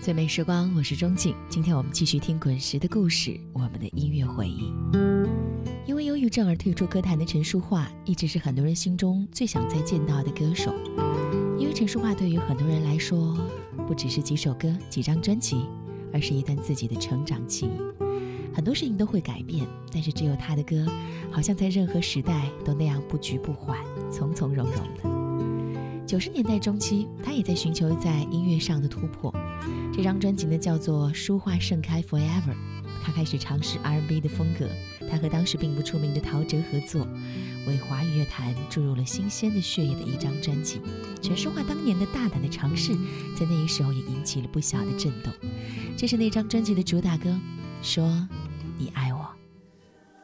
最美时光，我是钟静。今天我们继续听滚石的故事，我们的音乐回忆。因为忧郁症而退出歌坛的陈淑桦，一直是很多人心中最想再见到的歌手。因为陈淑桦对于很多人来说，不只是几首歌、几张专辑，而是一段自己的成长记忆。很多事情都会改变，但是只有他的歌，好像在任何时代都那样不急不缓、从从容容的。90年代中期，他也在寻求在音乐上的突破。这张专辑呢叫做《书画盛开 Forever》，他开始尝试 R&B 的风格。他和当时并不出名的陶喆合作，为华语乐坛注入了新鲜的血液的一张专辑。陈淑桦当年的大胆的尝试，在那一时候也引起了不小的震动。这是那张专辑的主打歌，说你爱我。